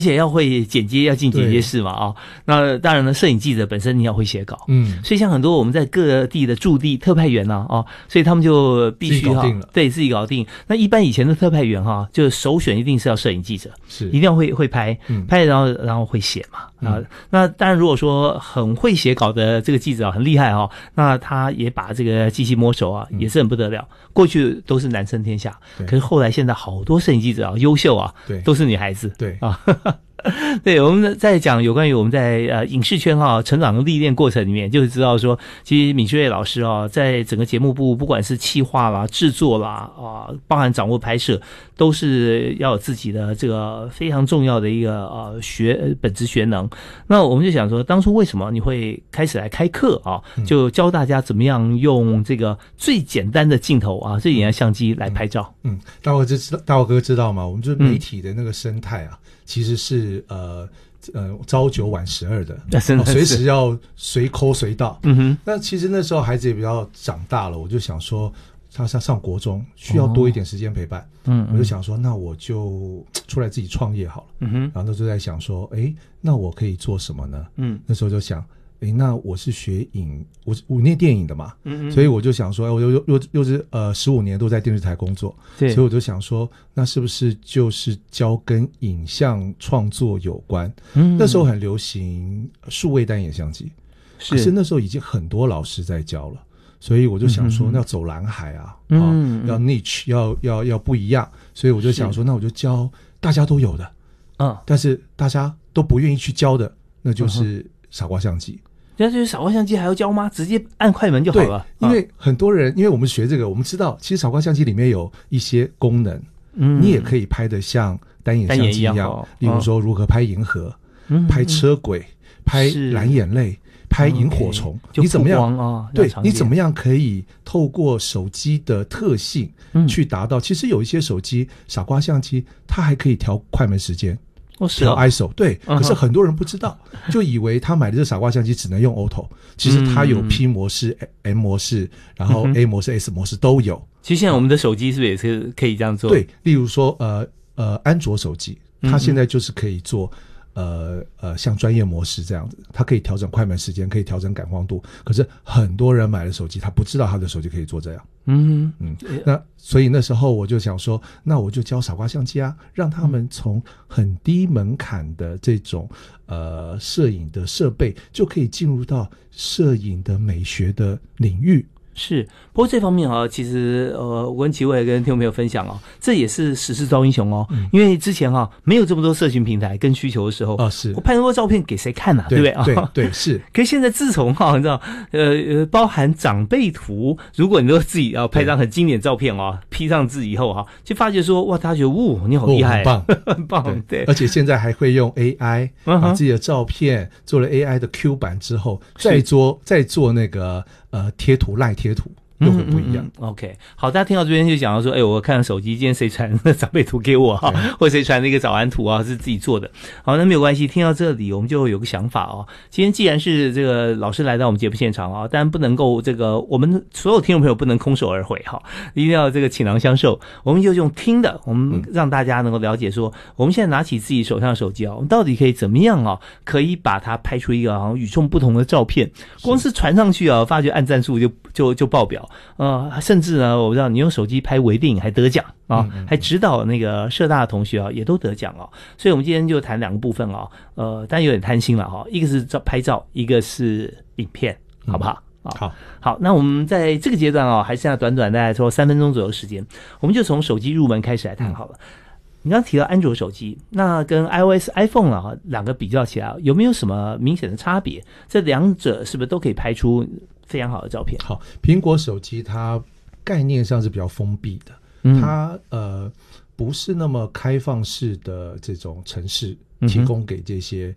且要会剪接，要进剪接室嘛那当然呢，摄影记者本身你要会写稿，所以像很多我们在各地的驻地特派员所以他们就必须对自己搞定。那一般以前的特派员就首选一定是要摄影记者，是一定要会拍，拍然后会写嘛那当然如果说很会写稿的这个记者很厉害那他也把这个机器摸熟也是很不得了。过去都是男生天下，可是后来现在好多摄影记者优秀对，都是女孩子，对对，我们在讲有关于我们在影视圈成长历练过程里面，就是知道说，其实闵旭瑞老师在整个节目部，不管是企划啦、制作啦包含掌握拍摄，都是要有自己的这个非常重要的一个本职学能。那我们就想说，当初为什么你会开始来开课就教大家怎么样用这个最简单的镜头最简单的相机来拍照？ 大伙哥知道吗？我们就是媒体的那个生态其实是朝9晚12的，随时要随抠随到。那其实那时候孩子也比较长大了，我就想说，他上国中需要多一点时间陪伴。我就想说，那我就出来自己创业好了。然后那就在想说，那我可以做什么呢？那时候就想，那我是学我念电影的嘛，所以我就想说，我又是15年都在电视台工作，所以我就想说，那是不是就是教跟影像创作有关？那时候很流行数位单眼相机，可是那时候已经很多老师在教了，所以我就想说，那要走蓝海要 niche， 要不一样，所以我就想说，那我就教大家都有的，但是大家都不愿意去教的，那就是傻瓜相机。 那就是傻瓜相机还要教吗？直接按快门就好了。 对，因为很多人，因为我们学这个，我们知道其实傻瓜相机里面有一些功能，你也可以拍得像单眼相机一样，例如说如何拍银河，拍车轨，拍蓝眼泪，拍萤火虫，你怎么样对，你怎么样可以透过手机的特性去达到？其实有一些手机傻瓜相机它还可以调快门时间，调 ISO， 对，可是很多人不知道，就以为他买的这傻瓜相机只能用 Auto， 其实它有 P 模式、M 模式，然后 A 模式、S 模式都有。 其实现在我们的手机是不是也是可以这样做？ 对，例如说安卓手机，它现在就是可以做像专业模式这样子，它可以调整快门时间，可以调整感光度。可是很多人买了手机，他不知道他的手机可以做这样。那所以那时候我就想说，那我就教傻瓜相机让他们从很低门槛的这种摄影的设备，就可以进入到摄影的美学的领域。 是，不过这方面其实我跟齐伟跟听众朋友分享这也是时势造英雄因为之前没有这么多社群平台跟需求的时候是我拍那么多照片给谁看对不对？ 对是。 可是现在自从你知道包含长辈图，如果你都自己拍张很经典照片P 上字以后就发觉说哇，大家觉得你好厉害， 很棒很棒，对。 而且现在还会用 AI 把自己的照片做了 AI 的 Q 版之后，再做那个贴图赖贴图又很不一样。 OK， 好，大家听到这边就讲到说，我看手机今天谁传长辈图给我或谁传那个早安图是自己做的。好，那没有关系，听到这里我们就有个想法今天既然是这个老师来到我们节目现场但不能够这个我们所有听众朋友不能空手而回一定要这个倾囊相授。我们就用听的，我们让大家能够了解说，我们现在拿起自己手上的手机我们到底可以怎么样可以把它拍出一个与众不同的照片。光是传上去发觉按赞数就爆表。甚至呢，我不知道你用手机拍微电影还得奖还指导那个社大的同学也都得奖所以我们今天就谈两个部分但有点贪心了一个是拍照，一个是影片，好不好？好，那我们在这个阶段还剩下短短大概说3分钟左右的时间，我们就从手机入门开始来谈好了。你刚刚提到安卓手机，那跟 iPhone 两个比较起来，有没有什么明显的差别？这两者是不是都可以拍出非常好的照片？ 好，苹果手机它概念上是比较封闭的，它不是那么开放式的这种程式提供给这些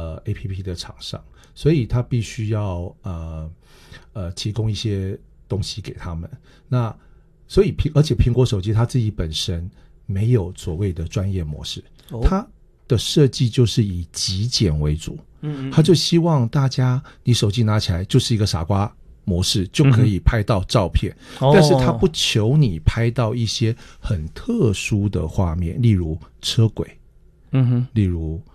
APP 的厂商，所以它必须要提供一些东西给他们。那所以而且苹果手机它自己本身没有所谓的专业模式，它的设计就是以极简为主，他就希望大家你手机拿起来就是一个傻瓜模式就可以拍到照片，但是他不求你拍到一些很特殊的画面，例如车轨， 例如